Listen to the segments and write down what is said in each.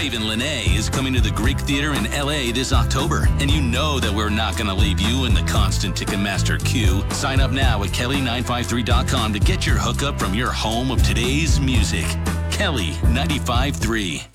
Laven Linnae is coming to the Greek Theater in L.A. this October, and you know that we're not going to leave you in the constant Ticketmaster queue. Sign up now at Kelly953.com to get your hookup from your home of today's music. Kelly 95.3.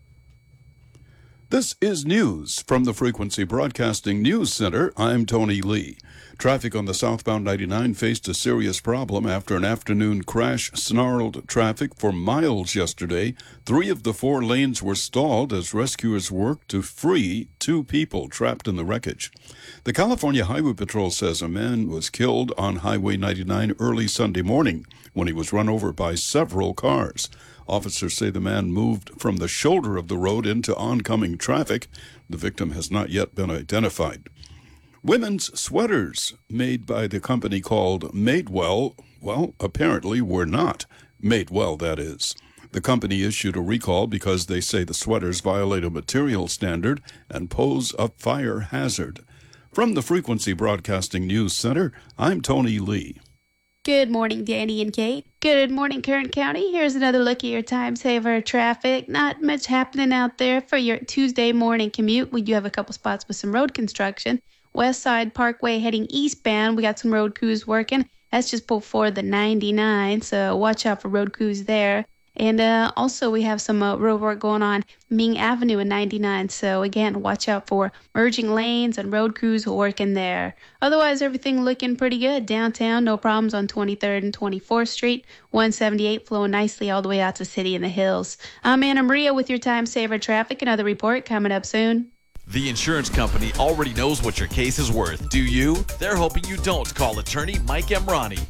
This is news from the Frequency Broadcasting News Center. I'm Tony Lee. Traffic on the southbound 99 faced a serious problem after an afternoon crash snarled traffic for miles yesterday. 3 of the 4 lanes were stalled as rescuers worked to free 2 people trapped in the wreckage. The California Highway Patrol says a man was killed on Highway 99 early Sunday morning when he was run over by several cars. Officers say the man moved from the shoulder of the road into oncoming traffic. The victim has not yet been identified. Women's sweaters made by the company called Madewell, apparently were not. Madewell, that is. The company issued a recall because they say the sweaters violate a material standard and pose a fire hazard. From the Frequency Broadcasting News Center, I'm Tony Lee. Good morning, Danny and Kate. Good morning, Kern County. Here's another look at your time saver traffic. Not much happening out there for your Tuesday morning commute. We do have a couple spots with some road construction. West Side Parkway heading eastbound. We got some road crews working. That's just before the 99, so watch out for road crews there. And also we have some road work going on Ming Avenue and 99. So again, watch out for merging lanes and road crews working there. Otherwise, everything looking pretty good. Downtown, no problems on 23rd and 24th Street. 178 flowing nicely all the way out to City in the Hills. I'm Anna Maria with your time saver traffic. Another report coming up soon. The insurance company already knows what your case is worth. Do you? They're hoping you don't call attorney Mike Emrani.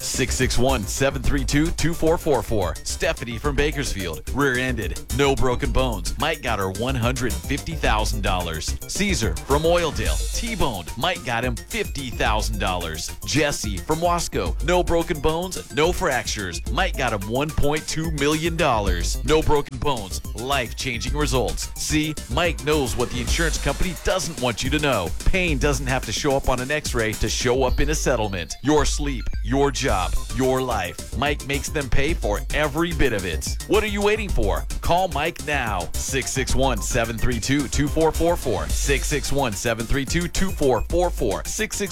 661-732-2444. Stephanie from Bakersfield. Rear-ended. No broken bones. Mike got her $150,000. Caesar from Oildale. T-boned. Mike got him $50,000. Jesse from Wasco. No broken bones. No fractures. Mike got him $1.2 million. No broken bones. Life-changing results. See, Mike knows what the insurance company doesn't want you to know. Pain doesn't have to show up on an x-ray to show up in a settlement. Your sleep, your job, your life. Mike makes them pay for every bit of it. What are you waiting for? Call Mike now. 661-732-2444. 661-732-2444.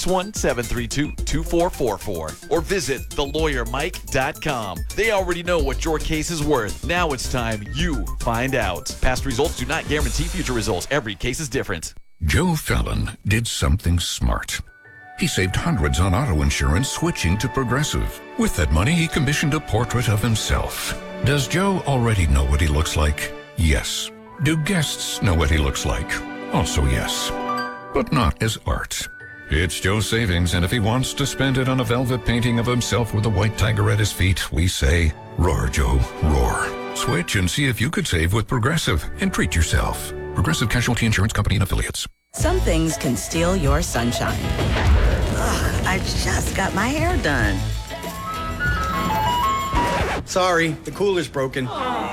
661-732-2444. Or visit thelawyermike.com. They already know what your case is worth. Now it's time you find out. Past results do not guarantee future results. Every case is different. Joe Fallon did something smart. He saved hundreds on auto insurance switching to Progressive. With that money, he commissioned a portrait of himself. Does Joe already know what he looks like? Yes. Do guests know what he looks like? Also yes. But not as art. It's Joe's savings, and if he wants to spend it on a velvet painting of himself with a white tiger at his feet, we say, roar, Joe, roar. Switch and see if you could save with Progressive and treat yourself. Progressive Casualty Insurance Company and Affiliates. Some things can steal your sunshine. Ugh, I just got my hair done. Sorry, the cooler's broken.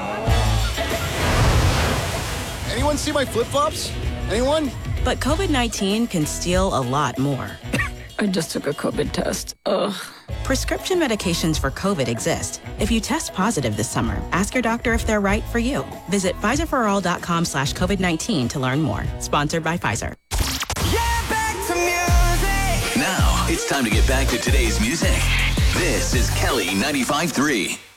Anyone see my flip-flops? Anyone? But COVID-19 can steal a lot more. I just took a COVID test. Ugh. Prescription medications for COVID exist. If you test positive this summer, ask your doctor if they're right for you. Visit PfizerForAll.com/COVID-19 to learn more. Sponsored by Pfizer. Yeah, back to music. Now it's time to get back to today's music. This is Kelly 95.3.